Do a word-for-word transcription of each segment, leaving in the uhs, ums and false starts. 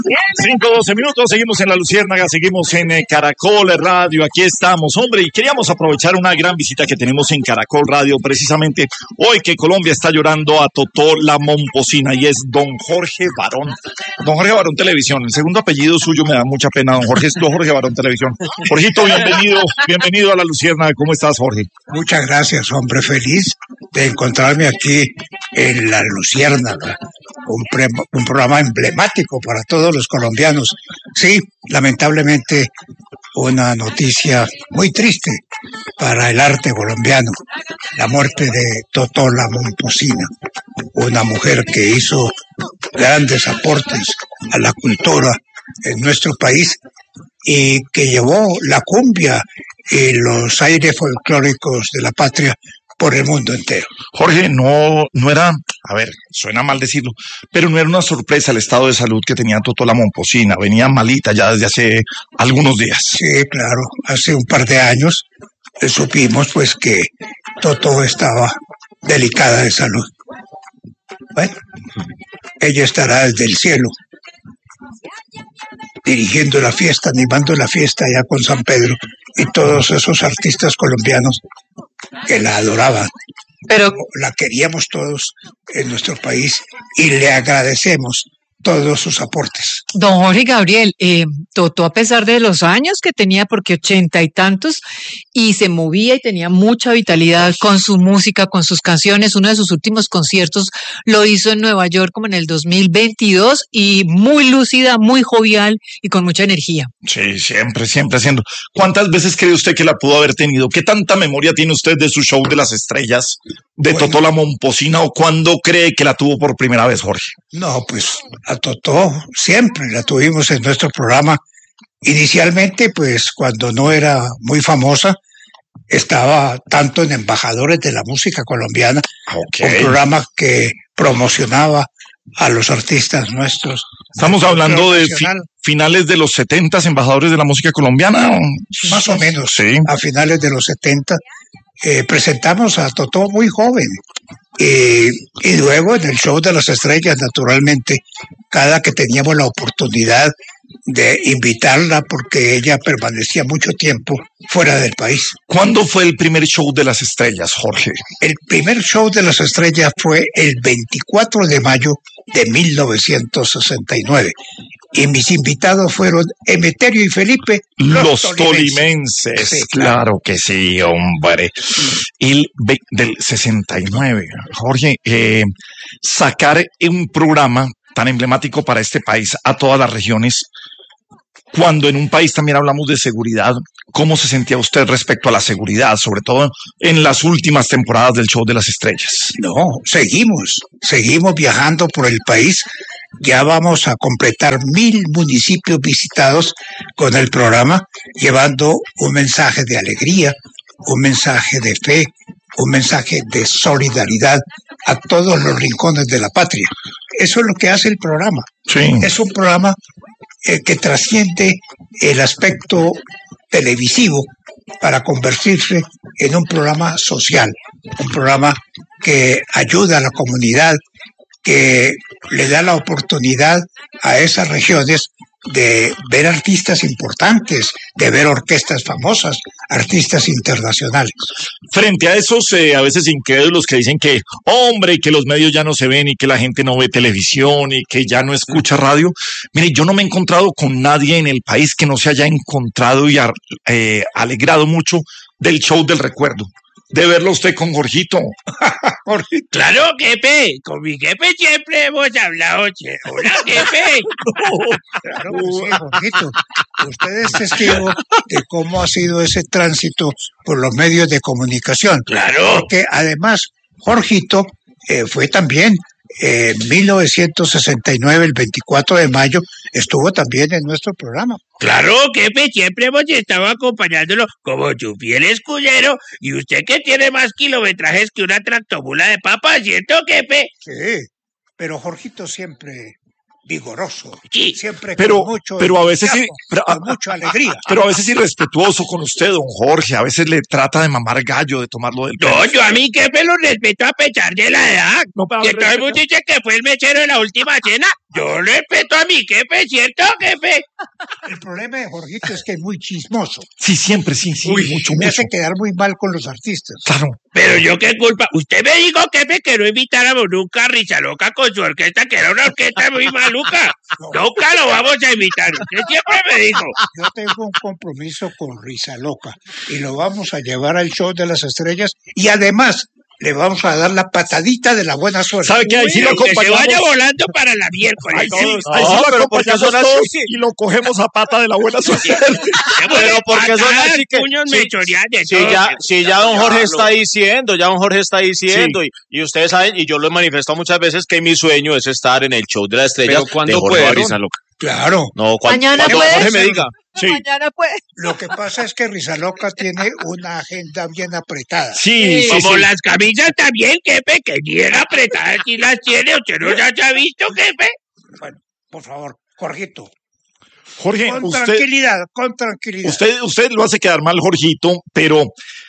cinco, doce minutos, seguimos en La Luciérnaga, seguimos en eh, Caracol Radio, aquí estamos, hombre, y queríamos aprovechar una gran visita que tenemos en Caracol Radio, precisamente hoy que Colombia está llorando a Totó la Momposina, y es don Jorge Barón, don Jorge Barón Televisión, el segundo apellido suyo me da mucha pena, don Jorge, es don Jorge Barón Televisión. Jorgito, bienvenido, bienvenido a La Luciérnaga, ¿cómo estás, Jorge? Muchas gracias, hombre, feliz de encontrarme aquí en La Luciérnaga, un, pre- un programa emblemático para todos los colombianos. Sí, lamentablemente una noticia muy triste para el arte colombiano, la muerte de Totó la Momposina, una mujer que hizo grandes aportes a la cultura en nuestro país y que llevó la cumbia y los aires folclóricos de la patria por el mundo entero. Jorge, no, no era, a ver, suena mal decirlo, pero no era una sorpresa el estado de salud que tenía Totó la Momposina, venía malita ya desde hace algunos días. Sí, claro, hace un par de años eh, supimos pues que Totó estaba delicada de salud. Bueno, ella estará desde el cielo, dirigiendo la fiesta, animando la fiesta allá con San Pedro y todos esos artistas colombianos que la adoraban. Pero la queríamos todos en nuestro país y le agradecemos todos sus aportes. Don Jorge Gabriel, eh, Totó, a pesar de los años que tenía, porque ochenta y tantos, y se movía y tenía mucha vitalidad con su música, con sus canciones. Uno de sus últimos conciertos lo hizo en Nueva York como en el dos mil veintidós y muy lúcida, muy jovial y con mucha energía. Sí, siempre, siempre haciendo. ¿Cuántas veces cree usted que la pudo haber tenido? ¿Qué tanta memoria tiene usted de su show de las estrellas, de bueno, Totó la Momposina, o cuándo cree que la tuvo por primera vez, Jorge? No, pues a Totó siempre la tuvimos en nuestro programa. Inicialmente, pues cuando no era muy famosa, estaba tanto en Embajadores de la Música Colombiana, okay, un programa que promocionaba a los artistas nuestros. Estamos hablando de fi- finales de los setentas, Embajadores de la Música Colombiana. Más o menos, sí. A finales de los setenta. Eh, presentamos a Totó muy joven. Eh, y luego en el show de las estrellas, naturalmente, cada que teníamos la oportunidad de invitarla, porque ella permanecía mucho tiempo fuera del país. ¿Cuándo fue el primer show de las estrellas, Jorge? El primer show de las estrellas fue el veinticuatro de mayo de mil novecientos sesenta y nueve. Y mis invitados fueron Emeterio y Felipe, los, los tolimenses. tolimenses. Sí, claro. claro que sí, hombre. El del sesenta y nueve, Jorge, eh, sacar un programa tan emblemático para este país a todas las regiones, cuando en un país también hablamos de seguridad, ¿cómo se sentía usted respecto a la seguridad, sobre todo en las últimas temporadas del Show de las Estrellas? No, seguimos, seguimos viajando por el país. Ya vamos a completar mil municipios visitados con el programa, llevando un mensaje de alegría, un mensaje de fe, un mensaje de solidaridad a todos los rincones de la patria. Eso es lo que hace el programa. Sí. Es un programa eh, que trasciende el aspecto televisivo para convertirse en un programa social, un programa que ayuda a la comunidad, que le da la oportunidad a esas regiones de ver artistas importantes, de ver orquestas famosas, artistas internacionales. Frente a esos eh, a veces incrédulos que dicen que, hombre, que los medios ya no se ven y que la gente no ve televisión y que ya no escucha radio, mire, yo no me he encontrado con nadie en el país que no se haya encontrado y ha, eh, alegrado mucho del show del recuerdo. De verlo usted con Jorgito. Jorgito. Claro, jefe. Con mi jefe siempre hemos hablado. Hola, jefe. Claro que sí, Jorgito. Usted es testigo de cómo ha sido ese tránsito por los medios de comunicación. Claro. Porque además, Jorgito eh, fue también en eh, mil novecientos sesenta y nueve, el veinticuatro de mayo, estuvo también en nuestro programa. Claro, jefe, siempre hemos estado acompañándolo como su fiel escudero, y usted que tiene más kilometrajes que una tractomula de papa, ¿cierto, jefe? Sí, pero Jorgito siempre vigoroso, sí, siempre pero, con mucho pero a veces entusiasmo, sí, pero, con mucha alegría. Pero a veces irrespetuoso con usted, don Jorge, a veces le trata de mamar gallo, de tomarlo del pelo. No, yo a mí jefe lo respeto a pesar de la edad. No, que todo el mundo dice que fue el mechero de la última cena. Yo respeto a mi jefe, ¿cierto, jefe? El problema de Jorgito es que es muy chismoso. Sí, siempre, sí, sí, Uy, mucho, me mucho. hace quedar muy mal con los artistas. Claro. Pero yo qué culpa. Usted me dijo, jefe, que no invitáramos nunca a Risa Loca con su orquesta, que era una orquesta muy maluca. No. Nunca lo vamos a invitar. Usted siempre me dijo. Yo tengo un compromiso con Risa Loca y lo vamos a llevar al show de las estrellas y además le vamos a dar la patadita de la buena suerte. ¿Sabe qué? Ahí sí lo Pero que se acompañamos. vaya volando para la miércoles. Ahí sí, todos. ahí sí No, lo pero ¿por qué acompañamos son todos así? y lo cogemos a pata de la buena suerte. Pero ¿por qué son Patadas, así que- puños, si- mechoneadas, de Si todo. ya, si ya don Jorge está Diablo. diciendo, ya don Jorge está diciendo, y, y ustedes saben, y yo lo he manifestado muchas veces, que mi sueño es estar en el show de la estrella. Pero ¿cuándo de Jorge fueron? Barriza Loca. Claro. No, cuando, Mañana cuando puede Jorge me ser. diga. Sí. Mañana pues. Lo que pasa es que Risa Loca tiene una agenda bien apretada. Sí, sí, Como sí. las camisas también, jefe, que bien apretadas y las tiene. ¿Usted no las ha visto, jefe? Bueno, por favor, Jorgito, Jorge, con usted, tranquilidad, con tranquilidad. usted, usted lo hace quedar mal, Jorgito, pero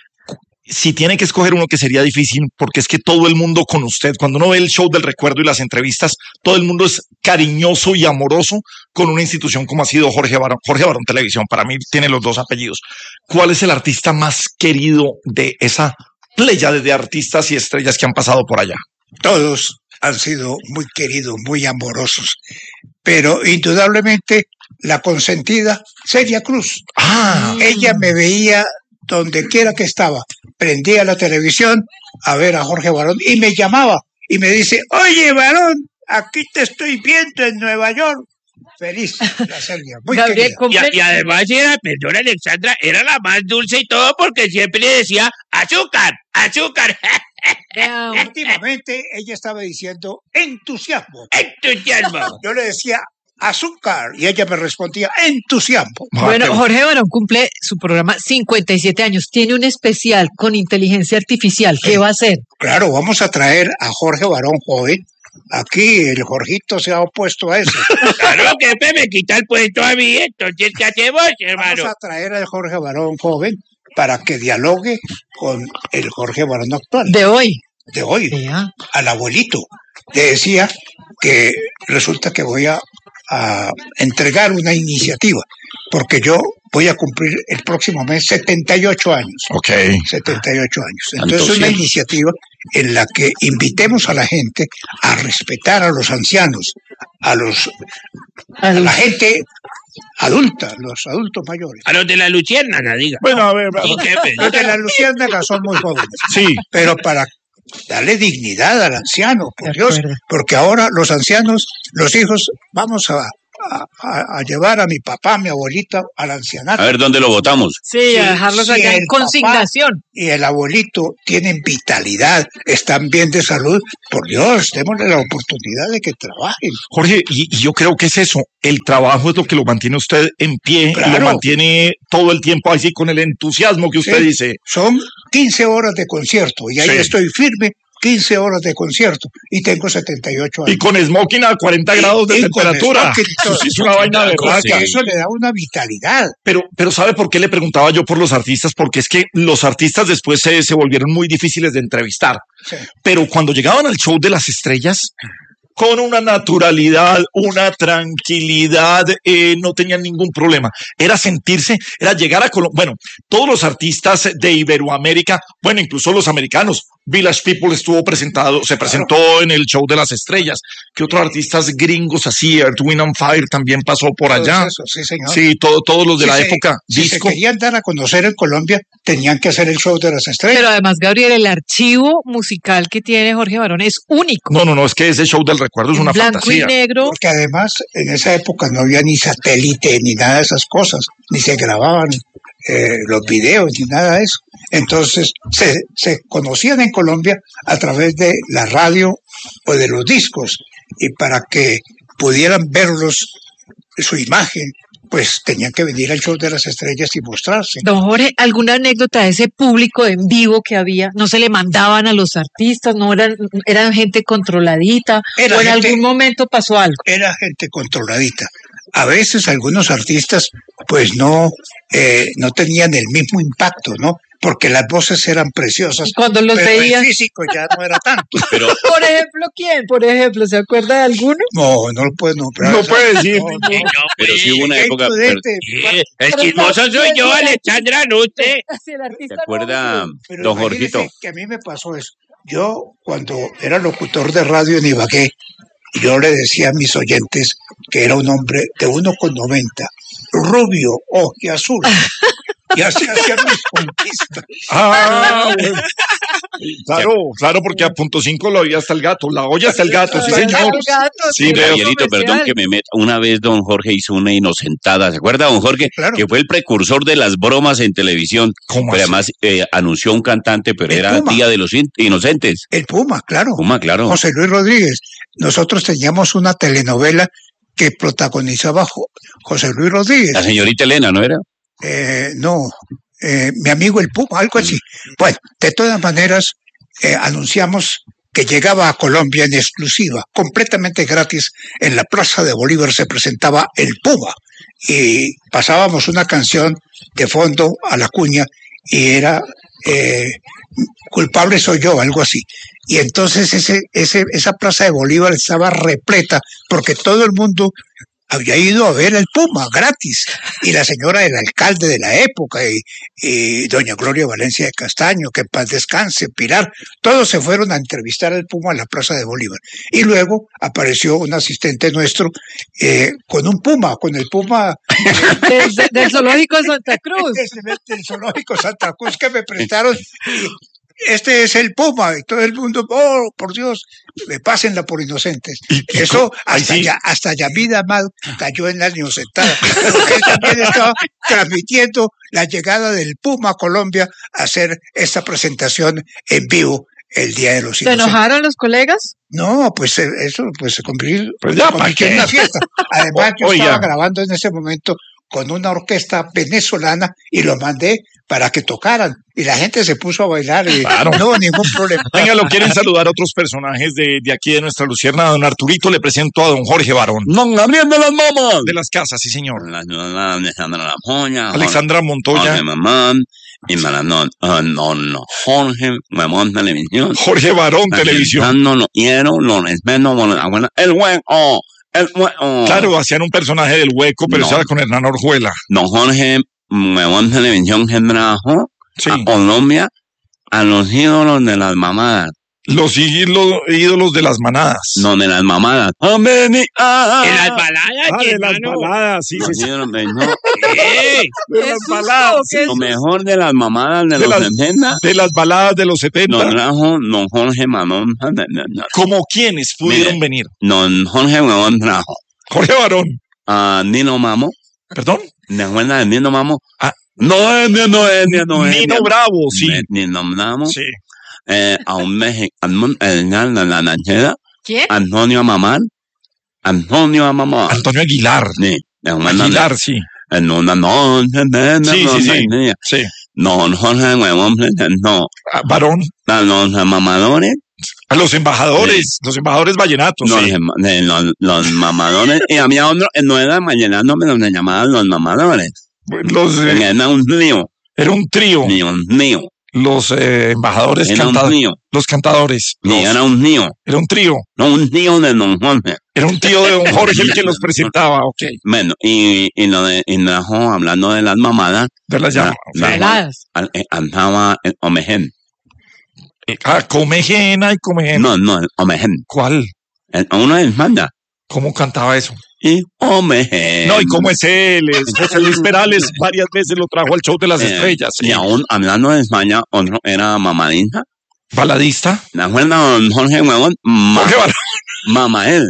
si tiene que escoger uno que sería difícil, porque es que todo el mundo con usted, cuando uno ve el show del recuerdo y las entrevistas, todo el mundo es cariñoso y amoroso con una institución como ha sido Jorge Barón, Jorge Barón Televisión. Para mí tiene los dos apellidos. ¿Cuál es el artista más querido de esa pléyade de artistas y estrellas que han pasado por allá? Todos han sido muy queridos, muy amorosos, pero indudablemente la consentida, Celia Cruz. Ah, Ella me veía donde quiera que estaba, prendía la televisión a ver a Jorge Barón y me llamaba y me dice, oye Barón, aquí te estoy viendo en Nueva York. Feliz, la Celia, muy Gabriel, querida. Y, y además era, perdón Alexandra, era la más dulce y todo porque siempre decía azúcar, azúcar, Vea, Últimamente ella estaba diciendo entusiasmo. entusiasmo. Yo le decía azúcar y ella me respondía entusiasmo. Bueno, Jorge Barón cumple su programa cincuenta y siete años. Tiene un especial con inteligencia artificial. ¿Qué va a hacer? Claro, vamos a traer a Jorge Barón joven. Aquí el Jorgito se ha opuesto a eso. Claro, jefe, me quita el puesto a mí, entonces ¿qué hacemos, Vamos hermano? a traer al Jorge Barón joven para que dialogue con el Jorge Barón actual De hoy. de hoy, Vea. al abuelito. Le decía que resulta que voy a, a entregar una iniciativa, porque yo voy a cumplir el próximo mes setenta y ocho años. ok. setenta y ocho años. Tanto Entonces, una cielo. iniciativa en la que invitemos a la gente a respetar a los ancianos, a los a la gente adulta, los adultos mayores. A los de la luciérnaga, diga. Bueno, a ver, a Sí, ver. jefe. Los de la luciérnaga son muy jóvenes, Sí, pero para darle dignidad al anciano, por De Dios, acuerdo. porque ahora los ancianos, los hijos, vamos a, a, a- a llevar a mi papá, a mi abuelita al ancianato. A ver dónde lo votamos. Sí, a dejarlos sí, allá en el papá- consignación. Y el abuelito tienen vitalidad, están bien de salud, por Dios, démosle la oportunidad de que trabajen. Jorge, y, y yo creo que es eso. El trabajo es lo que lo mantiene usted en pie y Claro. lo mantiene todo el tiempo así con el entusiasmo que usted Sí. dice. Son quince horas de concierto y ahí Sí. estoy firme, quince horas de concierto y tengo setenta y ocho años. Y con smoking a cuarenta grados de y con temperatura. smoking y todo. Eso sí es una vaina de Porque raca. eso le da una vitalidad. Pero, pero ¿sabe por qué le preguntaba yo por los artistas? Porque es que los artistas después se, se volvieron muy difíciles de entrevistar. Sí. Pero cuando llegaban al show de las estrellas, con una naturalidad, una tranquilidad, eh, no tenían ningún problema. Era sentirse, era llegar a Colombia. Bueno, todos los artistas de Iberoamérica, bueno, incluso los americanos, Village People estuvo presentado, se presentó en el show de las estrellas. ¿Qué otros artistas gringos así? Earth, Wind and Fire también pasó por Todos allá. esos, sí, señor. Sí, todo, todos los de Si la se- época Si disco. se querían dar a conocer en Colombia, tenían que hacer el show de las estrellas. Pero además, Gabriel, el archivo musical que tiene Jorge Barón es único. No, no, no, es que ese show del recuerdo es En una blanco fantasía. y negro. Porque además en esa época no había ni satélite ni nada de esas cosas, ni se grababan eh, los videos ni nada de eso. Entonces se, se conocían en Colombia a través de la radio o de los discos y para que pudieran verlos, su imagen, pues tenían que venir al show de las estrellas y mostrarse. Don Jorge, ¿alguna anécdota de ese público en vivo que había? ¿No se le mandaban a los artistas? ¿No eran, eran gente controladita? Era ¿O en gente- algún momento pasó algo? Era gente controladita. A veces algunos artistas pues no, eh, no tenían el mismo impacto, ¿no? porque las voces eran preciosas. Y cuando los pero veían. el físico ya no era tanto. Pero Por ejemplo, ¿quién? Por ejemplo, ¿se acuerda de alguno? No, no lo puedo nombrar. No puede decir. No, no. Sí, no, pero sí hubo una Qué época. imprudente. Sí, el chismoso soy yo, Alexandra, no usted. Si el artista ¿Se acuerda, Pero don imagínese Jorgito? que a mí me pasó eso. Yo, cuando era locutor de radio en Ibagué, yo le decía a mis oyentes que era un hombre de uno con noventa, rubio, ojiazul, y así hacía mis conquistas. Ah, bueno. Claro, claro, porque a punto cinco lo oía hasta el gato, la olla hasta el gato, sí, Ay, señor. el gato, Sí, sí, veo. el Miguelito, comercial. perdón que me meta. Una vez don Jorge hizo una inocentada. ¿Se acuerda, don Jorge? Claro. Que fue el precursor de las bromas en televisión. ¿Cómo Pero así? además eh, anunció un cantante, pero El era Puma. Día de los In- Inocentes. El Puma, claro. Puma, claro. José Luis Rodríguez. Nosotros teníamos una telenovela que protagonizaba Jo- José Luis Rodríguez. La señorita Elena, ¿no era? Eh, no, eh, mi amigo el Puma, algo así. Bueno, de todas maneras, eh, anunciamos que llegaba a Colombia en exclusiva, completamente gratis. En la Plaza de Bolívar se presentaba el Puma y pasábamos una canción de fondo a la cuña y era eh, culpable soy yo, algo así. Y entonces ese, ese, esa Plaza de Bolívar estaba repleta porque todo el mundo había ido a ver el Puma gratis. Y la señora del alcalde de la época y, y doña Gloria Valencia de Castaño, que en paz descanse, Pilar, todos se fueron a entrevistar al Puma en la Plaza de Bolívar. Y luego apareció un asistente nuestro eh, con un Puma, con el Puma Del, del zoológico de Santa Cruz. del, del zoológico Santa Cruz que me prestaron. Y este es el Puma, y todo el mundo, oh, por Dios, me pásenla por inocentes. Y- y Eso co- ahí hasta sí. ya, hasta Yamid Amad cayó en la inocentada, porque él también estaba transmitiendo la llegada del Puma a Colombia a hacer esta presentación en vivo el Día de los ¿Se Inocentes. enojaron los colegas? No, pues eh, eso pues se convirtió, Pues ya, se ¿pa' convirtió en qué? una fiesta. Además, yo O- oiga. estaba grabando en ese momento con una orquesta venezolana y lo mandé para que tocaran. Y la gente se puso a bailar y Claro. no, ningún problema. Venga, lo quieren saludar otros personajes de, de aquí de nuestra Lucierna. Don Arturito, le presento a don Jorge Barón. Don Gabriel de las Mamas. De las casas, sí, señor. La señora Alexandra La Joya. Alexandra Jorge Montoya. Mamán. Y Maranón. Don Jorge Mamón Televisión. Jorge Barón, televisión. No lo quiero, lo respeto, por la buena- el hueco, el hueco. Claro, hacían un personaje del hueco, pero No. eso era con Hernán Orjuela. Don Jorge Mamón Televisión que trajo Sí. a Colombia a los ídolos de las mamadas. Los ídolos, ídolos de las manadas. No, de las mamadas. ¡Amén! ¡Ah! En las baladas, Ah, de las hermano. baladas, sí, sí, Los sí. ídolos de- no, Sí. De ¡Qué las susto! baladas. ¡Qué lo mejor de las mamadas de, De los las- setenta De las baladas de los lo setenta. trajo don Jorge Mamón. Como quienes pudieron Mire. venir. Don Jorge Mamón trajo Jorge Barón. a Nino Mamo. ¿Perdón? ¿De acuerdas de Nino Mamo? Ah. No es Nino, es Nino, es Nino Bravo, sí. Ni- Nino Bravo. Sí. Eh, a un mexicano, el de la lanchera, ¿Quién? Antonio Mamán. Antonio Mamán. Antonio Aguilar. Sí, de acuerdas de- Aguilar, sí. en una noche de Sí, sí, sí. noche. Sí. Don Jorge Huevón presentó Ah, Barón. a los mamadores, A los embajadores. Los embajadores vallenatos, los, sí. ema- de los, los mamadores, y había otro, eh, no era vallenato, pero se llamaban los mamadores. Los, eh, Era un trío, era un trío. Dios mío, Los eh, embajadores era un cantadores. trío, Los cantadores. sí, Los- era un tío, Era un trío. no un tío de Don Jorge. Era un tío de don Jorge el que los presentaba, ok. Bueno, y, y lo de, y trajo, hablando de las mamadas, De las llamas. La- la- Baladas. al- eh, andaba el Omején. Ah, comejena y comejena. No, no, el Omején. ¿Cuál? El- Uno es manda. ¿Cómo cantaba eso? Y Omején. No, ¿y cómo es él? Es José Luis Perales varias veces lo trajo al show de las Eh, estrellas. sí. Y aún hablando de España, otro era mamadita. Baladista. ¿De acuerdo, don Jorge Huevón? Ma- Jorge Barón. Mamael.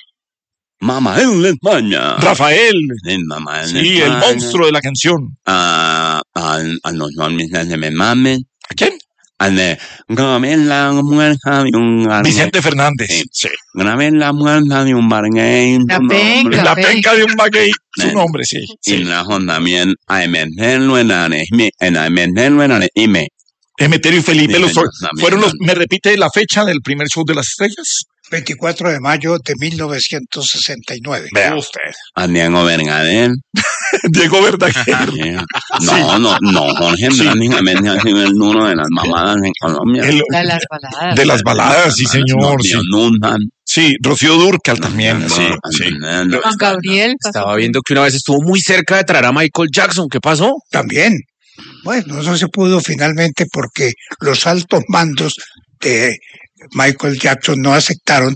Mamael de España. Rafael. Sí, Mamael de Sí, el España. monstruo de la canción. A, a, a los nombres de me mamen. ¿A quién? Al de grabé la muerta de un barguey. Vicente Fernández. Sí. Sí. Grabé la muerta de un barguey. La tu penca. nombre. La penca. penca de un maguey. Su Sí. nombre, sí. Y sí. trajo también a meterlo en la Arejime. En a meterlo en la Arejime. Emeterio y Felipe Sí, los ellos también, fueron los. ¿no? ¿Me repite la fecha del primer show de las estrellas? veinticuatro de mayo de mil novecientos sesenta y nueve. Vea usted. A Diego Vergadel. Diego Verdaguer. Eh, No, no, no, Jorge prácticamente ha sido el uno de las mamadas en Colombia. El- De las baladas. de las baladas, sí, señor. No, Sí, Nunhan, sí, Rocío Dúrcal también. Sí, sí. Juan Gabriel. pasó Estaba por- viendo que una vez estuvo muy cerca de traer a Michael Jackson. ¿Qué pasó? También. Bueno, no se pudo finalmente porque los altos mandos de Michael Jackson no aceptaron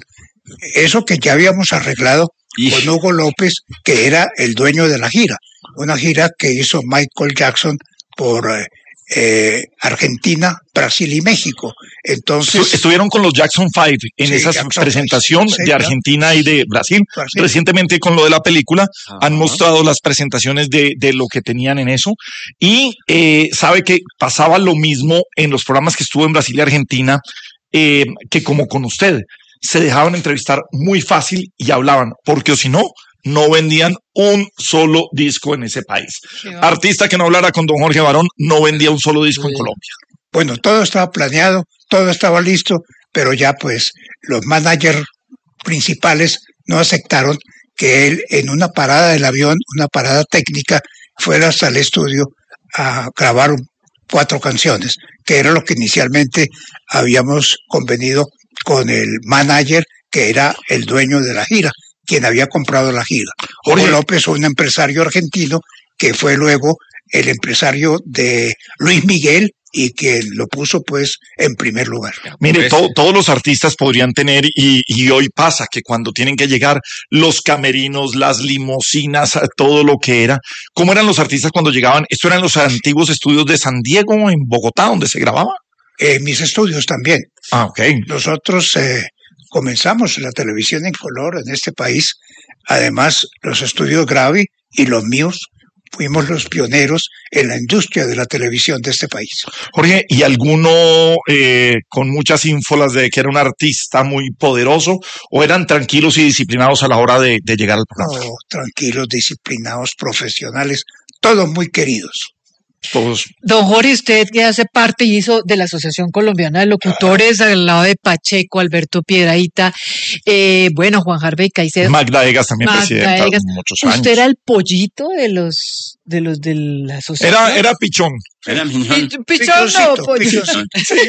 eso que ya habíamos arreglado con Hugo López, que era el dueño de la gira. Una gira que hizo Michael Jackson por eh, eh, Argentina, Brasil y México. Entonces, Estu- Estuvieron con los Jackson Five en Sí, esa Jackson presentación Five, sí, de claro. Argentina y de Brasil. Brasil. Recientemente con lo de la película Ajá. han mostrado las presentaciones de, de lo que tenían en eso y eh, sabe que pasaba lo mismo en los programas que estuvo en Brasil y Argentina eh, que como con usted. Se dejaban entrevistar muy fácil y hablaban, porque o si no, no vendían un solo disco en ese país. Sí, va. Artista que no hablara con don Jorge Barón no vendía un solo disco en Colombia. bueno, todo estaba planeado, todo estaba listo, pero ya pues los managers principales no aceptaron que él en una parada del avión, una parada técnica, fuera hasta el estudio a grabar un- cuatro canciones, que era lo que inicialmente habíamos convenido con el manager, que era el dueño de la gira, quien había comprado la gira. Hugo Jorge. López, un empresario argentino, que fue luego el empresario de Luis Miguel y quien lo puso pues en primer lugar. Mire, Pues- to- todos los artistas podrían tener, y, y hoy pasa que cuando tienen que llegar los camerinos, las limusinas, todo lo que era. ¿Cómo eran los artistas cuando llegaban? ¿Esto eran los antiguos estudios de San Diego, en Bogotá, donde se grababa? En mis estudios también. Ah, ok. Nosotros eh, comenzamos la televisión en color en este país. Además, los estudios Gravi y los míos fuimos los pioneros en la industria de la televisión de este país. Jorge, ¿y alguno eh, con muchas ínfolas de que era un artista muy poderoso o eran tranquilos y disciplinados a la hora de, de llegar al programa? No, tranquilos, disciplinados, profesionales, todos muy queridos. Todos. Don Jorge, usted que hace parte y hizo de la Asociación Colombiana de Locutores al lado de Pacheco, Alberto Piedrahíta, eh, bueno, Juan Harvey Caicedo. Magda Egas también Magda presidenta Egas. muchos años. Usted era el pollito de los de los de la asociación. Era, era pichón. era mi Pi- Pichón no, Pichoncito, pollo. pichoncito.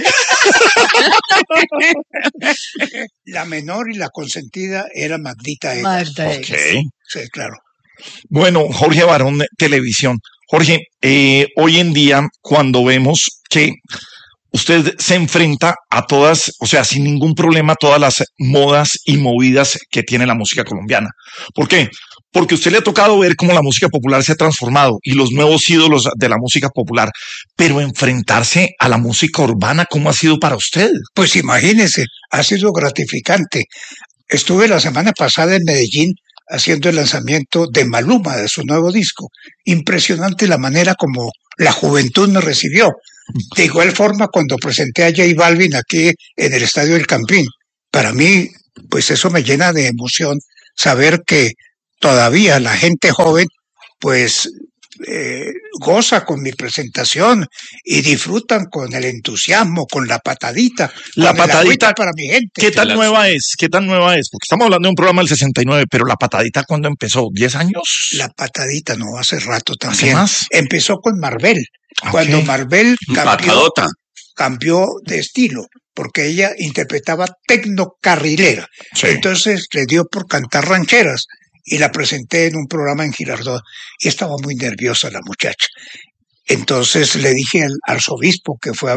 La menor y la consentida era Magdita Egas. Magda Ok. Egas. Sí, claro. Bueno, Jorge Barón, Televisión. Jorge, eh, hoy en día, cuando vemos que usted se enfrenta a todas, o sea, sin ningún problema, a todas las modas y movidas que tiene la música colombiana. ¿Por qué? Porque a usted le ha tocado ver cómo la música popular se ha transformado y los nuevos ídolos de la música popular, pero enfrentarse a la música urbana, ¿cómo ha sido para usted? Pues imagínese, ha sido gratificante. Estuve la semana pasada en Medellín haciendo el lanzamiento de Maluma, de su nuevo disco. Impresionante la manera como la juventud me recibió. De igual forma, cuando presenté a J Balvin aquí en el Estadio del Campín, para mí, pues eso me llena de emoción saber que todavía la gente joven, pues eh, goza con mi presentación y disfrutan con el entusiasmo, con la patadita, La con el patadita, agüita para mi gente. ¿Qué tan la- nueva es? ¿Qué tan nueva es? Porque estamos hablando de un programa del sesenta y nueve, pero la patadita, ¿cuándo empezó? ¿diez años? La patadita, no, hace rato ¿Hace también. más? Empezó con Marvel. Ok. Cuando Marvel cambió, patadota. cambió de estilo, porque ella interpretaba tecnocarrilera. Sí. Entonces le dio por cantar rancheras y la presenté en un programa en Girardot y estaba muy nerviosa la muchacha. Entonces le dije al arzobispo que fue a